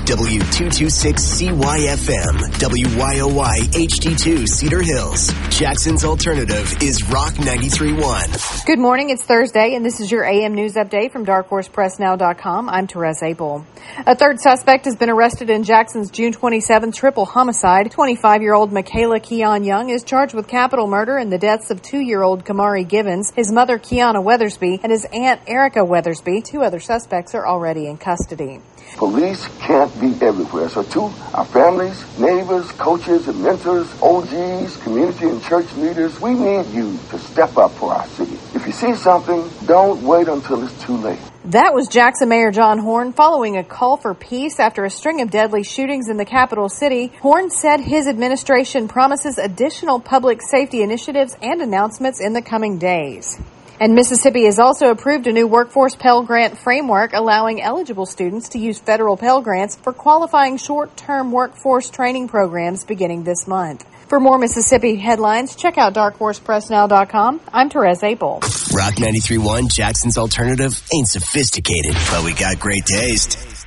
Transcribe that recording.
W226CYFM, WYOY HD2 Cedar Hills. Jackson's alternative is Rock 93.1. Good morning. It's Thursday, and this is your AM News Update from DarkHorsePressNow.com. I'm Therese Apel. A third suspect has been arrested in Jackson's June 27th triple homicide. 25-year-old Michaela Keon Young is charged with capital murder in the deaths of 2-year-old Kamari Givens, his mother Kiana Weathersby, and his aunt Erica Weathersby. 2 other suspects are already in custody. Police can't be everywhere. So too, our families, neighbors, coaches and mentors, OGs, community and church leaders, we need you to step up for our city. If you see something, don't wait until it's too late. That was Jackson Mayor John Horn following a call for peace after a string of deadly shootings in the capital city. Horn said his administration promises additional public safety initiatives and announcements in the coming days. And Mississippi has also approved a new workforce Pell Grant framework allowing eligible students to use federal Pell Grants for qualifying short-term workforce training programs beginning this month. For more Mississippi headlines, check out DarkHorsePressNow.com. I'm Therese Apel. Rock 93.1, Jackson's alternative ain't sophisticated, but we got great taste.